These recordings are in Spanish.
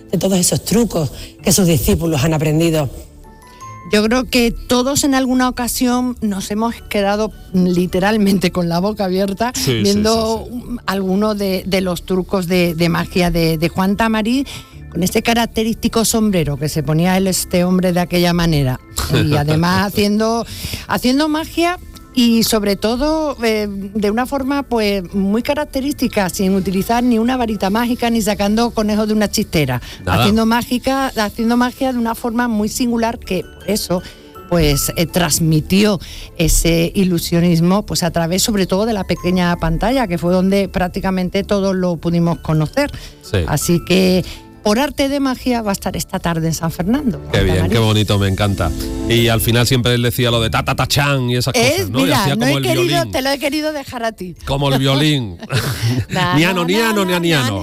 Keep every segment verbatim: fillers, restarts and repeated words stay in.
de todos esos trucos que sus discípulos han aprendido? Yo creo que todos en alguna ocasión nos hemos quedado literalmente con la boca abierta sí, viendo sí, sí, sí. algunos de, de los trucos de, de magia de, de Juan Tamariz, con este característico sombrero que se ponía él, este hombre, de aquella manera. Y además haciendo, haciendo magia y sobre todo eh, de una forma pues muy característica, sin utilizar ni una varita mágica ni sacando conejos de una chistera. Nada. Haciendo mágica, haciendo magia de una forma muy singular, que por eso pues eh, transmitió ese ilusionismo pues a través sobre todo de la pequeña pantalla, que fue donde prácticamente todos lo pudimos conocer. Sí. Así que por arte de magia va a estar esta tarde en San Fernando. Qué bien, qué bonito, me encanta. Y al final siempre él decía lo de ta ta ta chan y esas es, cosas, ¿no? Mira, y hacía no como he el querido, violín. te lo he querido dejar a ti. Como el violín. Niano, niano, niano.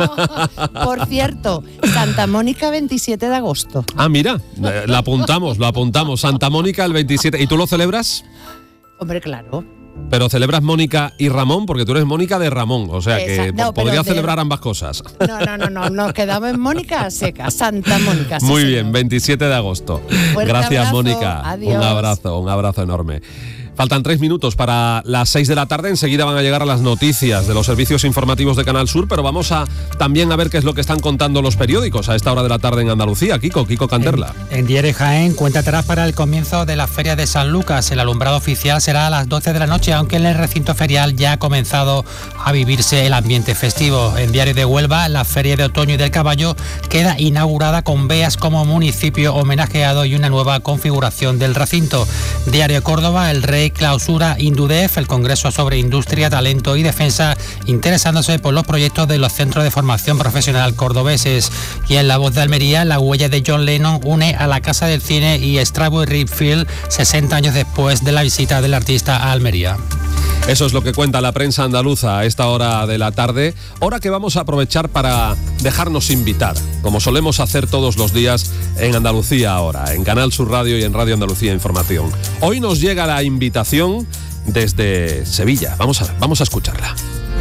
Por cierto, Santa Mónica, veintisiete de agosto. Ah, mira, lo apuntamos, lo apuntamos. Santa Mónica el veintisiete. ¿Y tú lo celebras? Hombre, claro. Pero celebras Mónica y Ramón, porque tú eres Mónica de Ramón, o sea que Esa, no, podrías de... celebrar ambas cosas. No, no, no, no, nos quedamos en Mónica seca, Santa Mónica. Sí, Muy señor. bien, veintisiete de agosto. Fuerte Gracias, abrazo, Mónica. adiós. Un abrazo, un abrazo enorme. Faltan tres minutos para las seis de la tarde. Enseguida van a llegar a las noticias de los servicios informativos de Canal Sur, pero vamos a también a ver qué es lo que están contando los periódicos a esta hora de la tarde en Andalucía. Kiko, Kiko Canterla. En, en Diario Jaén, cuenta atrás para el comienzo de la Feria de San Lucas. El alumbrado oficial será a las doce de la noche, aunque en el recinto ferial ya ha comenzado a vivirse el ambiente festivo. En Diario de Huelva, la Feria de Otoño y del Caballo queda inaugurada con Beas como municipio homenajeado y una nueva configuración del recinto. Diario Córdoba, el Rey clausura Indudef, el Congreso sobre Industria, Talento y Defensa, interesándose por los proyectos de los centros de formación profesional cordobeses. Y en La Voz de Almería, la huella de John Lennon une a la Casa del Cine y Strawberry Field sesenta años después de la visita del artista a Almería. Eso es lo que cuenta la prensa andaluza a esta hora de la tarde, hora que vamos a aprovechar para dejarnos invitar, como solemos hacer todos los días en Andalucía ahora, en Canal Sur Radio y en Radio Andalucía Información. Hoy nos llega la invitación desde Sevilla. Vamos a, vamos a escucharla.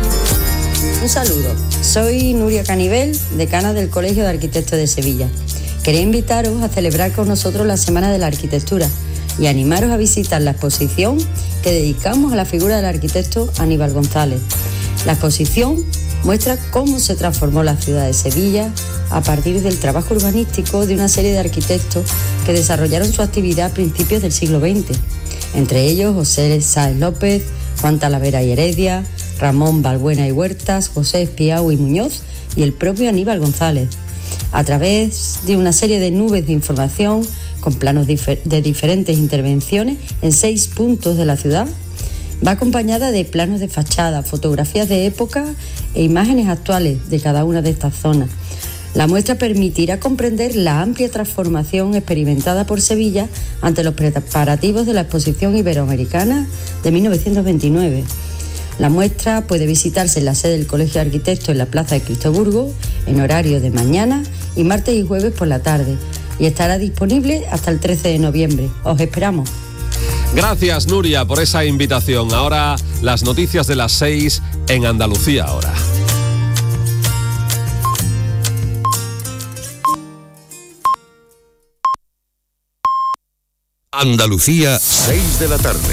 Un saludo. Soy Nuria Canivel, decana del Colegio de Arquitectos de Sevilla. Quería invitaros a celebrar con nosotros la Semana de la Arquitectura y animaros a visitar la exposición que dedicamos a la figura del arquitecto Aníbal González. La exposición muestra cómo se transformó la ciudad de Sevilla a partir del trabajo urbanístico de una serie de arquitectos que desarrollaron su actividad a principios del siglo veinte. Entre ellos José Sáez López, Juan Talavera y Heredia, Ramón Balbuena y Huertas, José Espiau y Muñoz y el propio Aníbal González. A través de una serie de nubes de información con planos difer- de diferentes intervenciones en seis puntos de la ciudad, va acompañada de planos de fachada, fotografías de época e imágenes actuales de cada una de estas zonas. La muestra permitirá comprender la amplia transformación experimentada por Sevilla ante los preparativos de la Exposición Iberoamericana de mil novecientos veintinueve. La muestra puede visitarse en la sede del Colegio de Arquitectos en la Plaza de Cristoburgo en horario de mañana y martes y jueves por la tarde, y estará disponible hasta el trece de noviembre. Os esperamos. Gracias, Nuria, por esa invitación. Ahora las noticias de las seis en Andalucía ahora. Andalucía, seis de la tarde.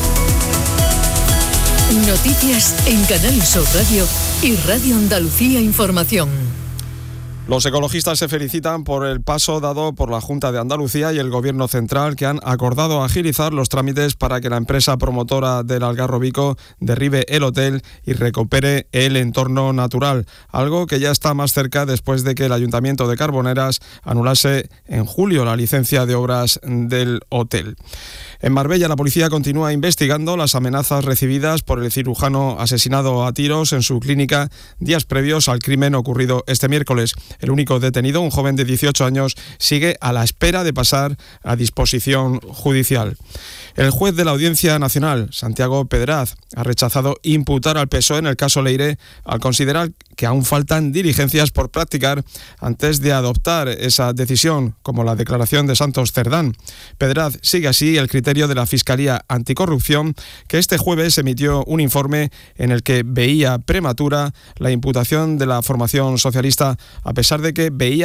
Noticias en Canal Sur Radio y Radio Andalucía Información. Los ecologistas se felicitan por el paso dado por la Junta de Andalucía y el Gobierno Central, que han acordado agilizar los trámites para que la empresa promotora del Algarrobico derribe el hotel y recupere el entorno natural, algo que ya está más cerca después de que el Ayuntamiento de Carboneras anulase en julio la licencia de obras del hotel. En Marbella, la policía continúa investigando las amenazas recibidas por el cirujano asesinado a tiros en su clínica días previos al crimen ocurrido este miércoles. El único detenido, un joven de dieciocho años, sigue a la espera de pasar a disposición judicial. El juez de la Audiencia Nacional, Santiago Pedraz, ha rechazado imputar al P S O E en el caso Leire al considerar que aún faltan diligencias por practicar antes de adoptar esa decisión, como la declaración de Santos Cerdán. Pedraz sigue así el criterio de la Fiscalía Anticorrupción, que este jueves emitió un informe en el que veía prematura la imputación de la formación socialista, a pesar de que veía